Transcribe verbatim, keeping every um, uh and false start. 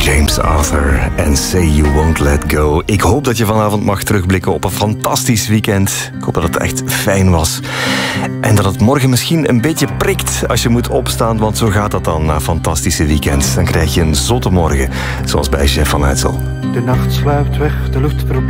James Arthur en Say You Won't Let Go. Ik hoop dat je vanavond mag terugblikken op een fantastisch weekend. Ik hoop dat het echt fijn was. En dat het morgen misschien een beetje prikt als je moet opstaan, want zo gaat dat dan na fantastische weekends. Dan krijg je een zotte morgen, zoals bij Jeff van Uitsel. De nacht sluipt weg, de lucht verblijft.